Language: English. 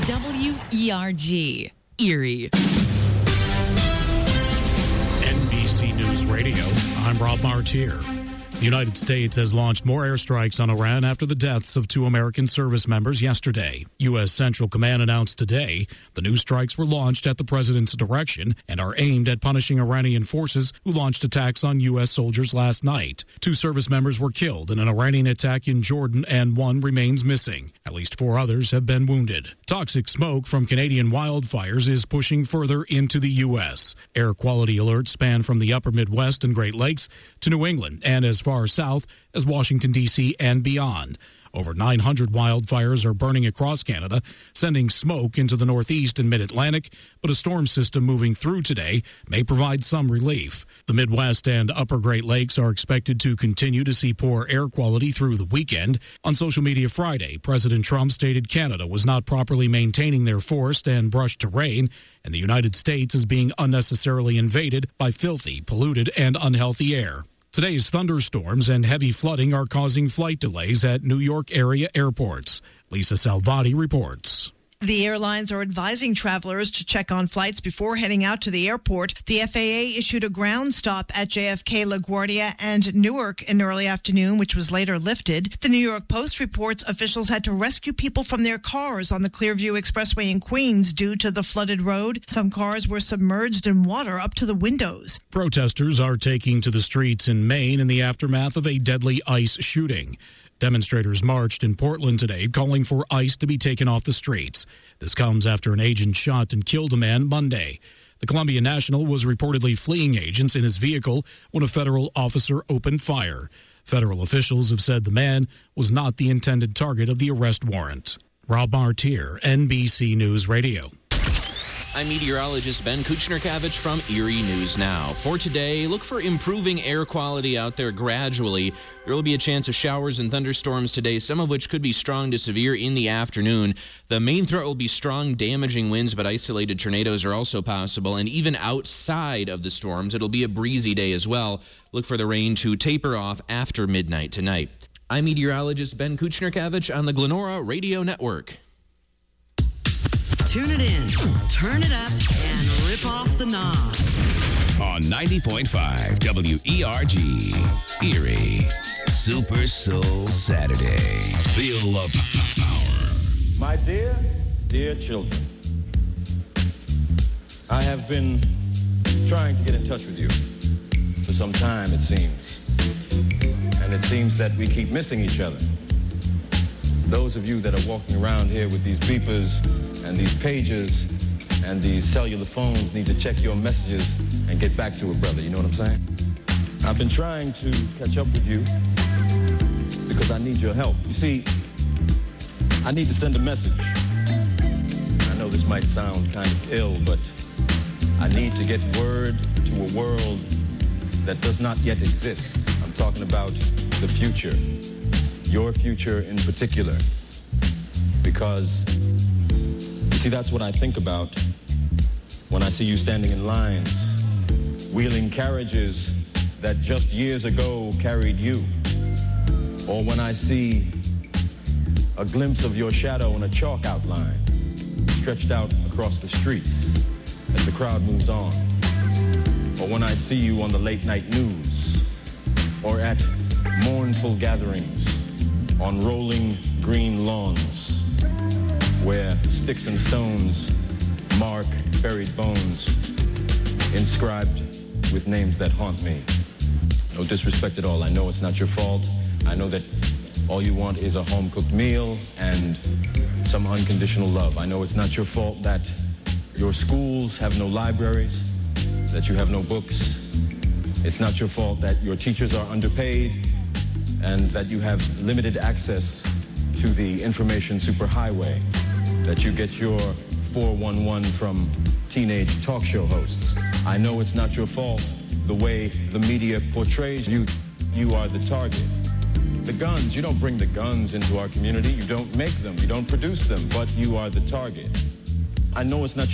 WERG, Erie. NBC News Radio, I'm Rob Martier. The United States has launched more airstrikes on Iran after the deaths of 2 American service members yesterday. U.S. Central Command announced today the new strikes were launched at the president's direction and are aimed at punishing Iranian forces who launched attacks on U.S. soldiers last night. 2 service members were killed in an Iranian attack in Jordan and 1 remains missing. At least 4 others have been wounded. Toxic smoke from Canadian wildfires is pushing further into the U.S. Air quality alerts span from the upper Midwest and Great Lakes to New England and as far south as Washington, D.C. and beyond. Over 900 wildfires are burning across Canada, sending smoke into the Northeast and Mid-Atlantic, but a storm system moving through today may provide some relief. The Midwest and Upper Great Lakes are expected to continue to see poor air quality through the weekend. On social media Friday, President Trump stated Canada was not properly maintaining their forest and brush terrain, and the United States is being unnecessarily invaded by filthy, polluted, and unhealthy air. Today's thunderstorms and heavy flooding are causing flight delays at New York area airports. Lisa Salvati reports. The airlines are advising travelers to check on flights before heading out to the airport. The FAA issued a ground stop at JFK, LaGuardia, and Newark in early afternoon, which was later lifted. The New York Post reports officials had to rescue people from their cars on the Clearview Expressway in Queens due to the flooded road. Some cars were submerged in water up to the windows. Protesters are taking to the streets in Maine in the aftermath of a deadly ICE shooting. Demonstrators marched in Portland today, calling for ICE to be taken off the streets. This comes after an agent shot and killed a man Monday. The Columbia national was reportedly fleeing agents in his vehicle when a federal officer opened fire. Federal officials have said the man was not the intended target of the arrest warrant. Rob Martier, NBC News Radio. I'm meteorologist Ben Kuchner-Kavich from Erie News Now. For today, look for improving air quality out there gradually. There will be a chance of showers and thunderstorms today, some of which could be strong to severe in the afternoon. The main threat will be strong, damaging winds, but isolated tornadoes are also possible. And even outside of the storms, it'll be a breezy day as well. Look for the rain to taper off after midnight tonight. I'm meteorologist Ben Kuchner-Kavich on the Glenora Radio Network. Tune it in, turn it up, and rip off the knob. On 90.5 WERG, Erie. Super Soul Saturday. Feel the power. My dear children, I have been trying to get in touch with you for some time, it seems. And it seems that we keep missing each other. Those of you that are walking around here with these beepers and these pagers and these cellular phones need to check your messages and get back to it, brother. You know what I'm saying? I've been trying to catch up with you because I need your help. You see, I need to send a message. I know this might sound kind of ill, but I need to get word to a world that does not yet exist. I'm talking about the future. Your future in particular, because you see, that's what I think about when I see you standing in lines, wheeling carriages that just years ago carried you, or when I see a glimpse of your shadow in a chalk outline stretched out across the streets as the crowd moves on, or when I see you on the late night news, or at mournful gatherings on rolling green lawns where sticks and stones mark buried bones inscribed with names that haunt me. No disrespect at all. I know it's not your fault. I know that all you want is a home-cooked meal and some unconditional love. I know it's not your fault that your schools have no libraries, that you have no books. It's not your fault that your teachers are underpaid and that you have limited access to the information superhighway, that you get your 411 from teenage talk show hosts. I know it's not your fault the way the media portrays you. You are the target. The guns, you don't bring the guns into our community. You don't make them. You don't produce them, but you are the target. I know it's not